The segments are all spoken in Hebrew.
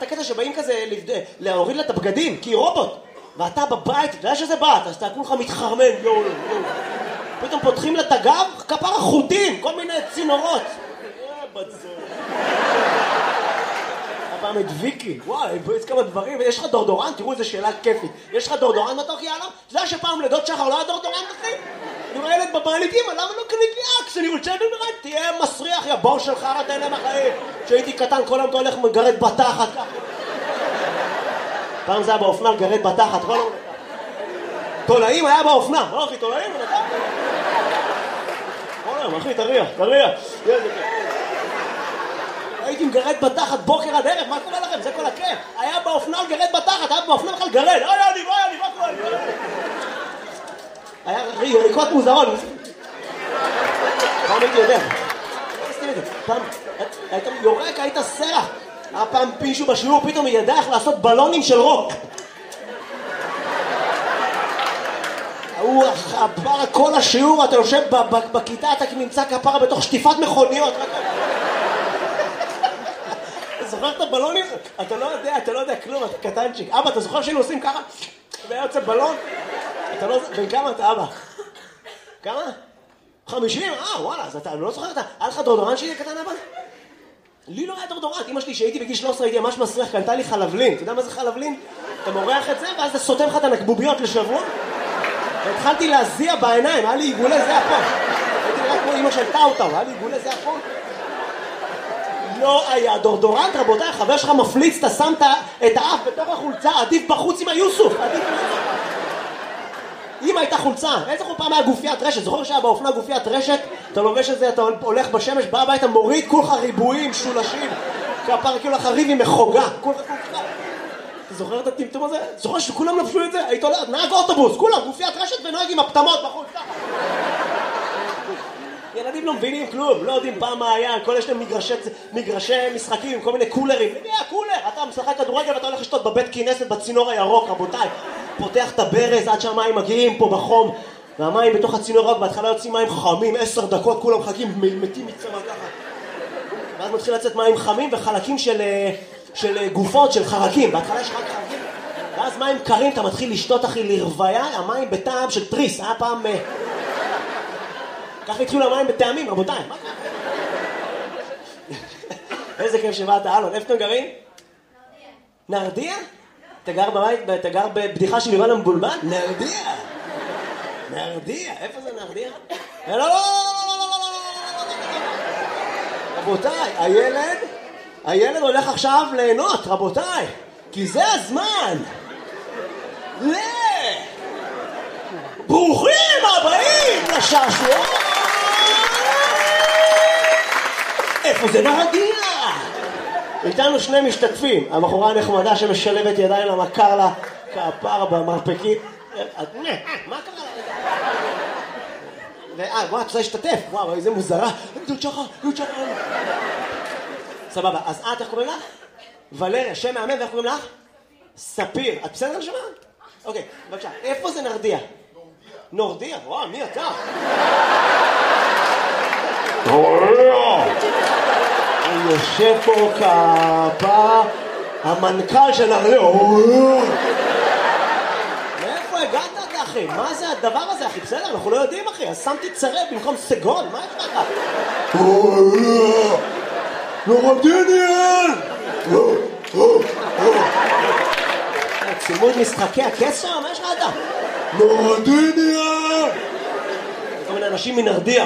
את הקטע שבאים כזה להוריד לה את הבגדים, כי היא רובוט. ואתה בבית, אתה יודע שזה באת, אז אתה כולך מתחרמן, יואו. פתאום פותחים לה את הגב, כפרה חוטים, כל מיני צינורות. הפעם את ויקי, וואי, יש כמה דברים, ויש לך דורדורנט, תראו איזה שאלה כיפית. יש לך דורדורנט מתוק יאללה? אתה יודע שפעם לידות שחר לא היה דורדורנט אחי? אני רואה ילד בבעליתים, למה לא קנית לי אקס? אני רוצה במרד, תהיה מסריח, יא בור שלך, אתה אלה מחיים. כשהייתי קטן, כל היום אתה הולך מגרד בתחת ככה. פעם זה היה באופנה לגרד בתחת, כל היום. תולעים היה באופנה, לא אחי, תולעים? כל היום, אחי, תריח. הייתי מגרד בתחת בוקר עד ערב, מה קורה לכם? זה כל הכיף. היה באופנה לגרד בתחת, היה באופנה בכלל גרד. אני, מה קורה? היה ריקות מוזרון. פעם הייתי יודע. פעם, היית יורק, היית סרח. היה פעם מישהו בשיעור, פתאום ידע איך לעשות בלונים של רוק. הוא הפרה כל השיעור, אתה יושב בכיתה, אתה נמצא כפרה בתוך שטיפת מכוניות. אתה זוכר את הבלונים? אתה לא יודע כלום, אתה קטנצ'יק. אבא, אתה זוכר שהיינו עושים ככה? והיה יוצא בלון? אתה לא... בן כמה אתה, אבא? כמה? 50? וואלה, אז אתה לא זוכר אתה... היה לך דורדורנט שלי קטן, אבא? לי לא היה דורדורנט. אמא שלי שהייתי בגיל 13 הייתי ממש מסריח, קנתה לי חלבלין. אתה יודע מה זה חלבלין? אתה מורח את זה ואז אתה סותם לך את הנקבוביות לשבוע. והתחלתי להזיע בעיניים, היה לי עיגולי זיע פה. הייתי נראה כמו אמא של טאוטאו, היה לי עיגולי זיע פה. לא היה דורדורנט, רבותיי, חבר שלך מפליץ, אתה שמת את האף בתוך החולצה, עדיף בחוץ עם היוסוף, עדיף בחוץ. אם הייתה חולצה, איזה פעם היה גופיית רשת, זוכר שהיה באופנה גופיית רשת, אתה לובש את זה, אתה הולך בשמש, בא הביתה, מוריד, כולך ריבועים, שולשים, כפר כאילו לך ריב עם מחוגה, כולך. אתה זוכר את הטמטום הזה? זוכר שכולם לבשו את זה? היית הולך, נהג אוטובוס, כולם, גופיית רשת ונוהג עם הפטמות בחוץ, ככה. ילדים לא מבינים כלום, לא יודעים פעם מה היה, כל יש להם מגרשי משחקים עם כל מיני קולרים. קולר, אתה משחק כדורגל ואתה הולך לשתות בבית כנסת בצינור הירוק, רבותיי. פותח את הברז עד שהמים מגיעים פה בחום, והמים בתוך הצינור הירוק, בהתחלה יוצאים מים חמים, 10 דקות כולם מחכים, מתים מצמא ככה. ואז מתחיל לצאת מים חמים וחלקים של גופות, של חרקים. בהתחלה יש רק חרקים, ואז מים קרים, אתה מתחיל לשתות אחי לרוויה, המים בטעם של טריס, היה פעם... ככה התחילו המים בטעמים, רבותיי. מה קרה? איזה כיף שבאת, אלון. איפה אתם גרים? נרדיה. נרדיה? אתה גר בבדיחה של יובל המבולבל? נרדיה. איפה זה נרדיה? לא. רבותיי, הילד הולך עכשיו ליהנות, רבותיי. כי זה הזמן. ברוכים הבאים לשעשוע. איפה זה נרדיה? איתנו שני משתתפים, הבחורה הנחמדה שמשלבת ידיים למכר לה כפר במרפקית. מה קרה לה? וואי, את רוצה להשתתף? וואו, איזה מוזרה. דוד שחר. סבבה, אז איך קוראים לך? ולריה, שם מאמן, ואיך קוראים לך? ספיר. את בסדר נשמה? אוקיי, בבקשה. איפה זה נרדיה? נורדיה? וואו, מי אתה? אני יושב פה כפה המנכ"ל של נרדיה. מאיפה הגעת אתה אחי? מה זה הדבר הזה אחי? בסדר, אנחנו לא יודעים אחי. אז שמתי צרב במקום סגול, מה יש לך? נורדיניאל! צימוד משחקי הקסר? מה יש לך אתה? נורדיניאל! כל מיני אנשים מנרדיה.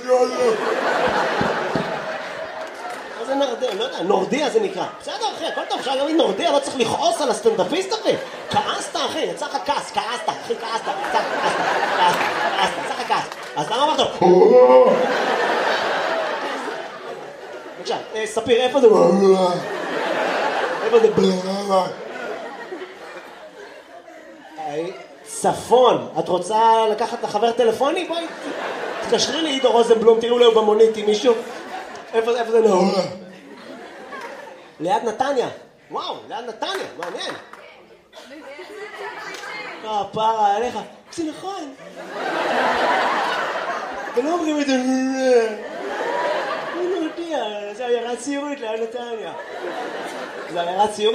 זה נרדיה, לא יודע, נורדיה זה נקרא. בסדר אחי, הכל טוב, אפשר להגיד נורדיה, לא צריך לכעוס על הסטנדאפיסט אחי. כעסת אחי, יצא לך כעס, כעסת, אחי כעסת, יצא לך כעס. אז למה אמרת? בבקשה, ספיר, איפה זה? איפה זה? צפון, את רוצה לקחת לחבר טלפוני? בואי, תקשרי לי עידו רוזנבלום, תראו לו במונית עם מישהו. איפה זה לא? ליד נתניה. וואו, ליד נתניה, מעניין. פרה עליך. זה נכון. אתם לא אומרים את זה. אני לא יודע, זה עיירת ציורית ליד נתניה. זה עיירת ציורית.